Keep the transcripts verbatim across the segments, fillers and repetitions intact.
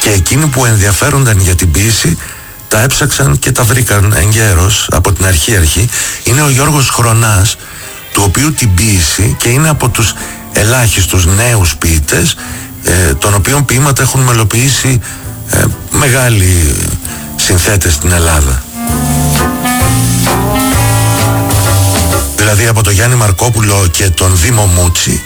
Και εκείνοι που ενδιαφέρονταν για την ποίηση τα έψαξαν και τα βρήκαν εγκαίρως από την αρχή αρχή. Είναι ο Γιώργος Χρονάς, του οποίου την ποίηση, και είναι από τους ελάχιστους νέους ποιητές ε, των οποίων ποίηματα έχουν μελοποιήσει ε, μεγάλοι συνθέτες στην Ελλάδα. Δηλαδή από τον Γιάννη Μαρκόπουλο και τον Δήμο Μούτσι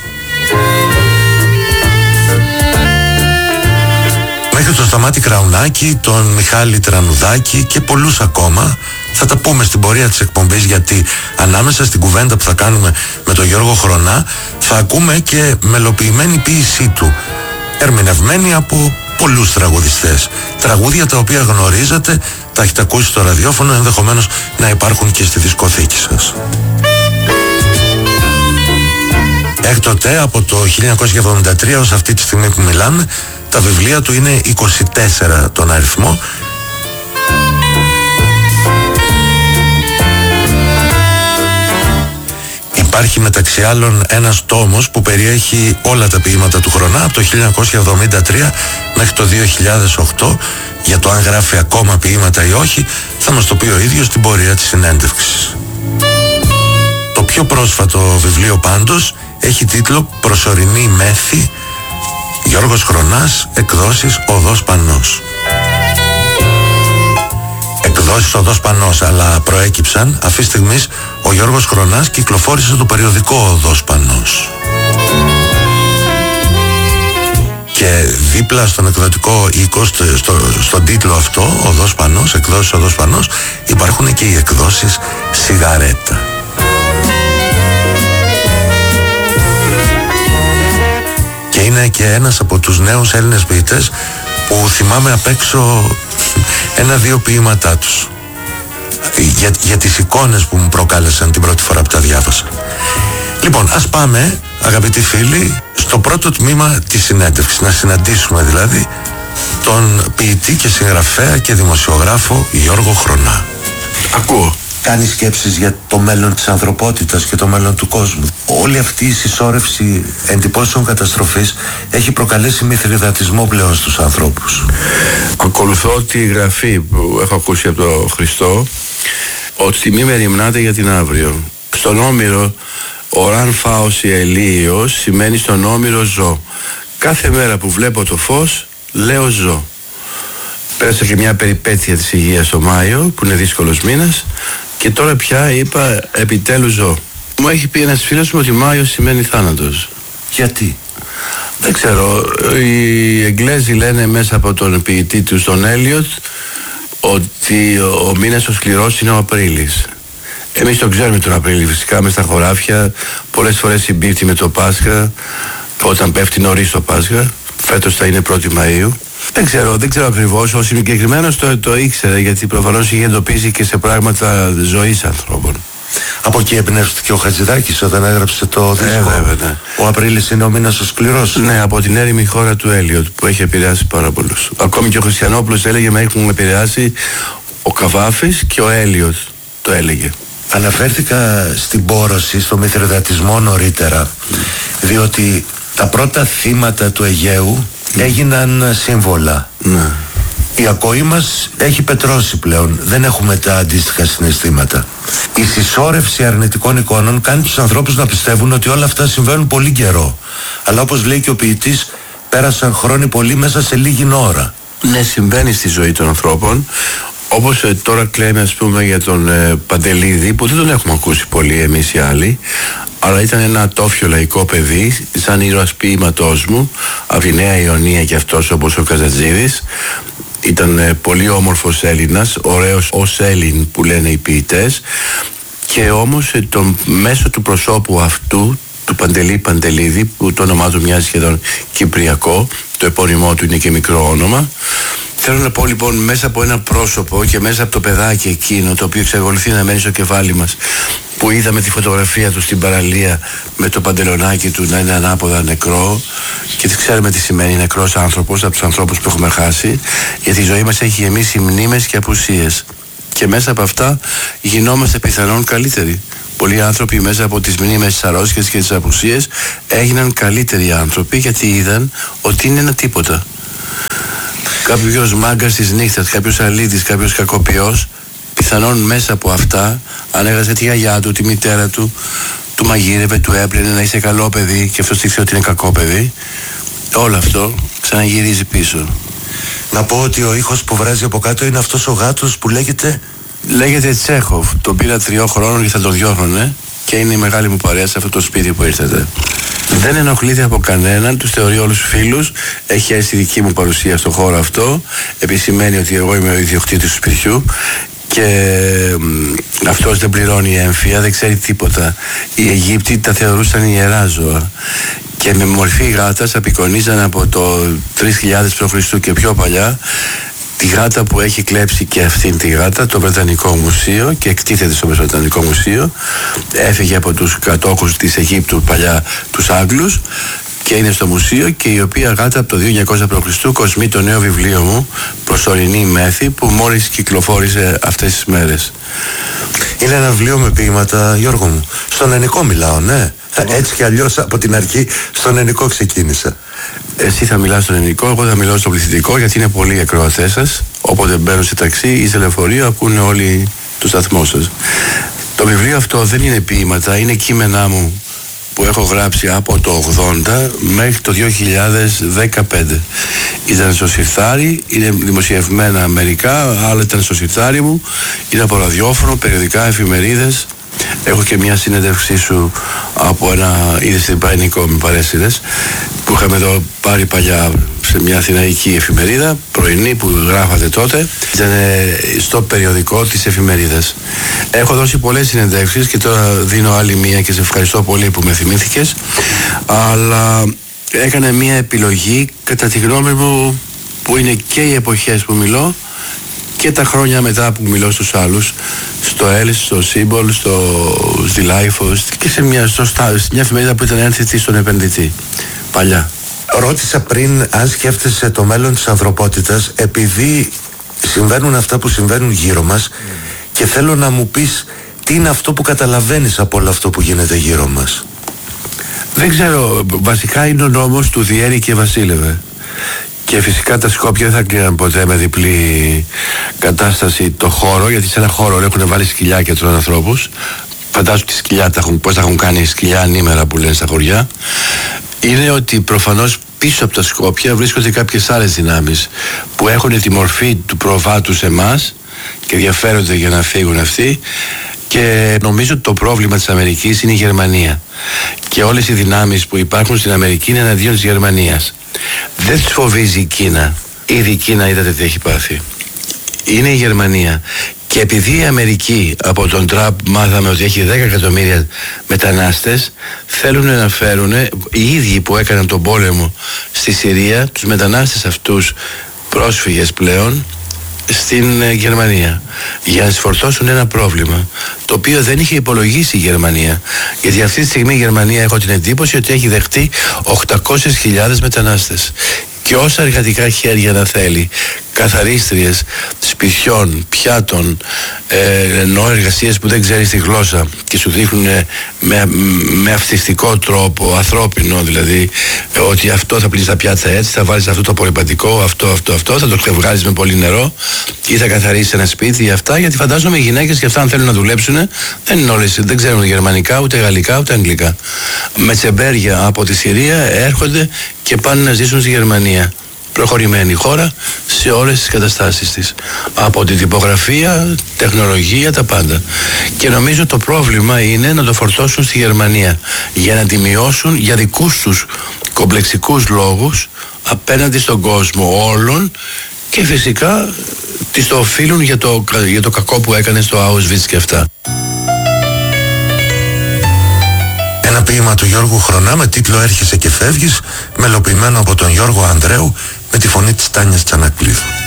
μέχρι τον Σταμάτη Κραουνάκη, τον Μιχάλη Τρανουδάκη και πολλούς ακόμα. Θα τα πούμε στην πορεία της εκπομπής, γιατί ανάμεσα στην κουβέντα που θα κάνουμε με τον Γιώργο Χρονά θα ακούμε και μελοποιημένη ποίησή του, ερμηνευμένη από πολλούς τραγουδιστές. Τραγούδια τα οποία γνωρίζετε, τα έχετε ακούσει στο ραδιόφωνο, ενδεχομένως να υπάρχουν και στη δισκοθήκη σας. Έκτοτε, από το χίλια εννιακόσια εβδομήντα τρία ως αυτή τη στιγμή που μιλάμε, τα βιβλία του είναι είκοσι τέσσερα τον αριθμό. Υπάρχει μεταξύ άλλων ένας τόμος που περιέχει όλα τα ποίηματα του Χρονά από το χίλια εννιακόσια εβδομήντα τρία μέχρι το δύο χιλιάδες οκτώ. Για το αν γράφει ακόμα ποίηματα ή όχι θα μας το πει ο ίδιος στην πορεία της συνέντευξης. Το πιο πρόσφατο βιβλίο πάντως έχει τίτλο «Προσωρινή μέθη», Γιώργος Χρονάς, εκδόσεις Οδός Πανός. Εκδόσεις Οδός Πανός, αλλά προέκυψαν αυτή τη στιγμή. Ο Γιώργος Χρονάς κυκλοφόρησε το περιοδικό Οδός Πανός. Και δίπλα στον εκδοτικό οίκο, στο, στο, στον τίτλο αυτό, Οδός Πανός, εκδόσεις Οδός Πανός, υπάρχουν και οι εκδόσεις Σιγαρέτα. Και είναι και ένας από τους νέους Έλληνες ποιητές που θυμάμαι απ' έξω ένα-δύο ποίηματά τους. Για, για τις εικόνες που μου προκάλεσαν την πρώτη φορά που τα διάβασα. Λοιπόν, ας πάμε, αγαπητοί φίλοι, στο πρώτο τμήμα της συνέντευξης. Να συναντήσουμε δηλαδή τον ποιητή και συγγραφέα και δημοσιογράφο Γιώργο Χρονά. Ακούω. Κάνει σκέψεις για το μέλλον της ανθρωπότητας και το μέλλον του κόσμου. Όλη αυτή η συσσόρευση εντυπώσεων καταστροφής έχει προκαλέσει μυθριδατισμό πλέον στους ανθρώπους. Ακολουθώ τη γραφή που έχω ακούσει από τον Χριστό, ότι μη μεριμνάτε για την αύριο. Στον Όμηρο, οράν φάος η ελίος σημαίνει στον Όμηρο ζω. Κάθε μέρα που βλέπω το φως, λέω ζω. Πέρασα και μια περιπέτεια της υγείας το Μάιο, που είναι δύσκολος μήνας, και τώρα πια είπα επιτέλους ζω. Μου έχει πει ένας φίλος μου ότι Μάιο σημαίνει θάνατος. Γιατί? Δεν ξέρω. Οι Εγγλέζοι λένε μέσα από τον ποιητή του, τον Έλιοτ, ότι ο μήνας ο σκληρός είναι ο Απρίλης. Εμείς τον ξέρουμε τον Απρίλη, φυσικά μες στα χωράφια, πολλές φορές συμπίπτει με το Πάσχα, όταν πέφτει νωρίς το Πάσχα. Φέτος θα είναι πρώτη Μαΐου. Δεν ξέρω, δεν ξέρω ακριβώς. Ο συγκεκριμένος το, το ήξερε, γιατί προφανώς είχε εντοπίσει και σε πράγματα ζωής ανθρώπων. Από εκεί εμπνεύστηκε ο Χατζηδάκης όταν έγραψε το δίσκο. Ε, βέβαια, ναι. Ο Απρίλης είναι ο μήνας ο σκληρός. Ναι, από την έρημη χώρα του Έλιοτ, που έχει επηρεάσει πάρα πολλούς. Ακόμη και ο Χριστιανόπουλος έλεγε, με έχουν επηρεάσει ο Καβάφης και ο Έλιοτ, το έλεγε. Αναφέρθηκα στην πόρωση, στο μυθριδατισμό νωρίτερα, mm. διότι τα πρώτα θύματα του Αιγαίου mm. έγιναν σύμβολα. Ναι. Η ακοή μας έχει πετρώσει πλέον. Δεν έχουμε τα αντίστοιχα συναισθήματα. Η συσσόρευση αρνητικών εικόνων κάνει τους ανθρώπους να πιστεύουν ότι όλα αυτά συμβαίνουν πολύ καιρό. Αλλά όπως λέει και ο ποιητής, πέρασαν χρόνοι πολύ μέσα σε λίγη ώρα. Ναι, συμβαίνει στη ζωή των ανθρώπων. Όπως ε, τώρα κλαίμε, ας πούμε, για τον ε, Παντελίδη, που δεν τον έχουμε ακούσει πολύ εμείς οι άλλοι, αλλά ήταν ένα ατόφιο λαϊκό παιδί, σαν ήρωας ποίηματός μου, από τη Νέα Ιωνία κι αυτός, όπως ο Καζατζίδης. Ήταν ε, πολύ όμορφος Έλληνας, ωραίος ως Έλλην που λένε οι ποιητές, και όμως ε, το μέσω του προσώπου αυτού, του Παντελή Παντελίδη, που το όνομά του μοιάζει σχεδόν κυπριακό, το επώνυμό του είναι και μικρό όνομα. Θέλω να πω λοιπόν, μέσα από ένα πρόσωπο και μέσα από το παιδάκι εκείνο, το οποίο εξακολουθεί να μένει στο κεφάλι μας, που είδαμε τη φωτογραφία του στην παραλία με το παντελονάκι του να είναι ανάποδα νεκρό, και ξέρουμε τι σημαίνει νεκρός άνθρωπος από τους ανθρώπους που έχουμε χάσει, γιατί η ζωή μας έχει γεμίσει μνήμες και απουσίες, και μέσα από αυτά γινόμαστε πιθανόν καλύτεροι. Πολλοί άνθρωποι μέσα από τις μνήμες, τις αρρώστιες και τις απουσίες έγιναν καλύτεροι άνθρωποι, γιατί είδαν ότι είναι ένα τίποτα. Κάποιος μάγκας της νύχτας, κάποιος αλήτης, κάποιος κακοποιός, πιθανόν μέσα από αυτά, αν έγαζε τη γιαγιά του, τη μητέρα του, του μαγείρευε, του έπλαινε να είσαι καλό παιδί και αυτός ήξερε ότι είναι κακό παιδί, όλο αυτό ξαναγυρίζει πίσω. Να πω ότι ο ήχος που βράζει από κάτω είναι αυτός ο γάτος που λέγεται... Λέγεται Τσέχοφ. Τον πήρα τριών χρόνων και θα τον διώχνωνε και είναι η μεγάλη μου παρέα σε αυτό το σπίτι που ήρθατε. Δεν ενοχλείται από κανέναν, τους θεωρεί όλους φίλους. Έχει έρθει δική μου παρουσία στον χώρο αυτό. Επισημαίνει ότι εγώ είμαι ο ιδιοκτήτης του σπιτιού και αυτός δεν πληρώνει έμφυα, δεν ξέρει τίποτα. Οι Αιγύπτιοι τα θεωρούσαν ιερά ζώα και με μορφή γάτας απεικονίζαν από το τρεις χιλιάδες π.Χ. και πιο παλιά τη γάτα που έχει κλέψει και αυτήν τη γάτα το Βρετανικό Μουσείο και εκτίθεται στο Βρετανικό Μουσείο. Έφυγε από τους κατόχους της Αιγύπτου παλιά, τους Άγγλους, και είναι στο μουσείο, και η οποία γάτα από το δύο χιλιάδες εννιακόσια π.Χ. κοσμεί το νέο βιβλίο μου «Προσωρινή μέθη» που μόλις κυκλοφόρησε αυτές τις μέρες. Είναι ένα βιβλίο με ποίηματα, Γιώργο μου. Στον ελληνικό μιλάω, ναι. Έτσι κι αλλιώς από την αρχή στον ελληνικό ξεκίνησα. Εσύ θα μιλάς στον ελληνικό, εγώ θα μιλάω στο πληθυντικό, γιατί είναι πολλοί οι ακροατές σας. Όποτε μπαίνουν σε ταξί ή σε λεωφορείο ακούνε όλοι το σταθμό σας. Το βιβλίο αυτό δεν είναι ποίηματα, είναι κείμενά μου που έχω γράψει από το ογδόντα μέχρι το δύο χιλιάδες δεκαπέντε. Ήταν στο σιρτάρι, είναι δημοσιευμένα μερικά, άλλα ήταν στο σιρτάρι μου, είναι από ραδιόφωνο, περιοδικά, εφημερίδες. Έχω και μια συνέντευξή σου από ένα είδη στην Παϊνικό με παρέσυρες που είχαμε εδώ πάρει παλιά σε μια αθηναϊκή εφημερίδα, πρωινή που γράφατε τότε. Ήταν στο περιοδικό της εφημερίδας. Έχω δώσει πολλές συνεντεύξεις και τώρα δίνω άλλη μία και σε ευχαριστώ πολύ που με θυμήθηκες. Αλλά έκανε μια επιλογή κατά τη γνώμη μου που είναι και οι εποχές που μιλώ και τα χρόνια μετά που μιλώ στους άλλους, στο ΕΛ, στο Σύμπολ, στο στη Λάιφος και σε μια, στο, σε μια εφημερίδα που ήταν ένθετη στον επενδυτή παλιά. Ρώτησα πριν αν σκέφτεσαι το μέλλον της ανθρωπότητας επειδή συμβαίνουν αυτά που συμβαίνουν γύρω μας mm. και θέλω να μου πεις τι είναι αυτό που καταλαβαίνεις από όλο αυτό που γίνεται γύρω μας. Δεν ξέρω, βασικά είναι ο νόμος του διέρη και βασίλευε. Και φυσικά τα Σκόπια δεν θα κλείναν ποτέ με διπλή κατάσταση το χώρο, γιατί σε ένα χώρο έχουν βάλει σκυλιά και τους ανθρώπους. Φαντάζομαι τη σκυλιά, τα έχουν, πώς τα έχουν κάνει σκυλιά ανήμερα που λένε στα χωριά. Είναι ότι προφανώς πίσω από τα Σκόπια βρίσκονται κάποιες άλλες δυνάμεις που έχουν τη μορφή του προβάτου σε εμάς και ενδιαφέρονται για να φύγουν αυτοί. Και νομίζω ότι το πρόβλημα της Αμερικής είναι η Γερμανία. Και όλες οι δυνάμεις που υπάρχουν στην Αμερική είναι εναντίον της Γερμανίας. Δεν τους φοβίζει η Κίνα. Ήδη η Κίνα είδατε τι έχει πάθει. Είναι η Γερμανία. Και επειδή η Αμερική από τον Τραμπ μάθαμε ότι έχει δέκα εκατομμύρια μετανάστες, θέλουν να φέρουν οι ίδιοι που έκαναν τον πόλεμο στη Συρία, τους μετανάστες αυτούς πρόσφυγες πλέον, στην ε, Γερμανία, για να σφορτώσουν ένα πρόβλημα το οποίο δεν είχε υπολογίσει η Γερμανία, γιατί αυτή τη στιγμή η Γερμανία έχω την εντύπωση ότι έχει δεχτεί οκτακόσιες χιλιάδες μετανάστες και όσα εργατικά χέρια να θέλει, καθαρίστριες σπιτιών, πιάτων, ε, ενώ εργασίες που δεν ξέρεις τη γλώσσα και σου δείχνουν με, με αυτιστικό τρόπο, ανθρώπινο δηλαδή, ε, ότι αυτό θα πλύνεις τα πιάτα έτσι, θα βάλεις αυτό το απορριπαντικό, αυτό, αυτό, αυτό, θα το ξεβγάλεις με πολύ νερό ή θα καθαρίσεις ένα σπίτι ή αυτά, γιατί φαντάζομαι οι γυναίκες και αυτά αν θέλουν να δουλέψουν δεν είναι όλες, δεν ξέρουν γερμανικά, ούτε γαλλικά, ούτε αγγλικά. Με τσεμπέρια από τη Συρία έρχονται και πάνε να ζήσουν στη Γερμανία. Προχωρημένη χώρα σε όλες τις καταστάσεις της, από την τυπογραφία, τεχνολογία, τα πάντα. Και νομίζω το πρόβλημα είναι να το φορτώσουν στη Γερμανία για να τη μειώσουν για δικούς τους κομπλεξικούς λόγους απέναντι στον κόσμο όλων και φυσικά τις το οφείλουν για το, για το κακό που έκανε στο Auschwitz και αυτά. Ένα ποίημα του Γιώργου Χρονά με τίτλο «Έρχεσαι και φεύγεις», μελοποιημένο από τον Γιώργο Ανδρέου με τη φωνή της Τάνιας Τσανακλείδου.